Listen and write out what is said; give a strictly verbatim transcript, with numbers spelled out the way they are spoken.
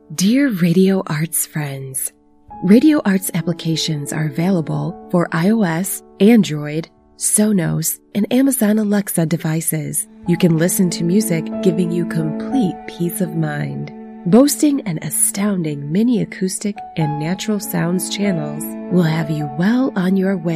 Dear Radio Arts friends, Radio Arts applications are available for iOS, Android, Sonos, and Amazon Alexa devices. You can listen to music, giving you complete peace of mind. Boasting an astounding mini acoustic and natural sounds channels will have you well on your way